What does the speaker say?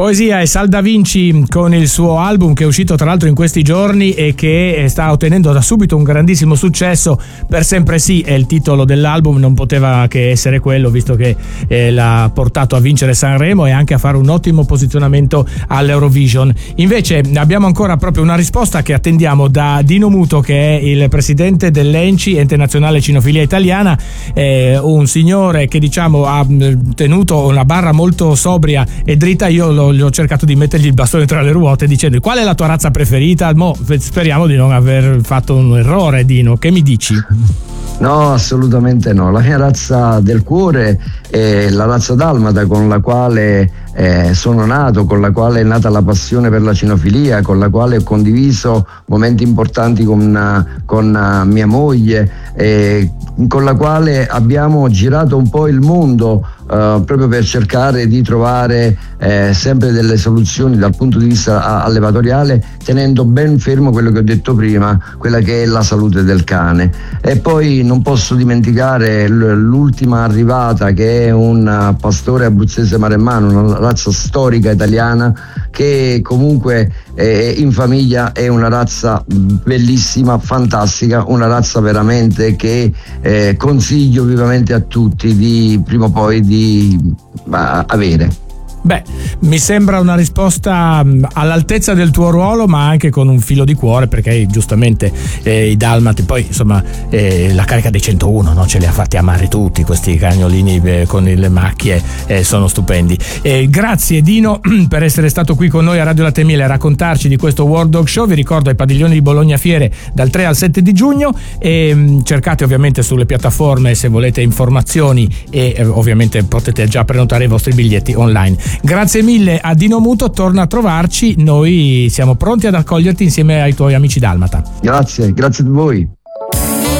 Poesia e Sal Da Vinci con il suo album che è uscito tra l'altro in questi giorni e che sta ottenendo da subito un grandissimo successo. Per sempre sì è il titolo dell'album, non poteva che essere quello, visto che l'ha portato a vincere Sanremo e anche a fare un ottimo posizionamento all'Eurovision. Invece abbiamo ancora proprio una risposta che attendiamo da Dino Muto, che è il presidente dell'ENCI, Ente Nazionale Cinofilia Italiana, un signore che diciamo ha tenuto una barra molto sobria e dritta. Io ho cercato di mettergli il bastone tra le ruote dicendo: qual è la tua razza preferita? Speriamo di non aver fatto un errore, Dino, che mi dici? No, assolutamente no. La mia razza del cuore è la razza dalmata, con la quale sono nato, con la quale è nata la passione per la cinofilia, con la quale ho condiviso momenti importanti con mia moglie, con la quale abbiamo girato un po' il mondo proprio per cercare di trovare sempre delle soluzioni dal punto di vista allevatoriale, tenendo ben fermo quello che ho detto prima, quella che è la salute del cane. E poi non posso dimenticare l'ultima arrivata, che è un pastore abruzzese maremmano, una razza storica italiana che comunque in famiglia è una razza bellissima, fantastica, una razza veramente che consiglio vivamente a tutti di prima o poi di avere. Beh, mi sembra una risposta all'altezza del tuo ruolo, ma anche con un filo di cuore, perché giustamente i dalmati, poi insomma la carica dei 101, no? Ce li ha fatti amare tutti questi cagnolini con le macchie, sono stupendi. Grazie Dino per essere stato qui con noi a Radio Latte e Miele a raccontarci di questo World Dog Show. Vi ricordo ai padiglioni di Bologna Fiere dal 3 al 7 di giugno e cercate ovviamente sulle piattaforme se volete informazioni e ovviamente potete già prenotare i vostri biglietti online. Grazie mille a Dino Muto, torna a trovarci, noi siamo pronti ad accoglierti insieme ai tuoi amici dalmata. Grazie a voi.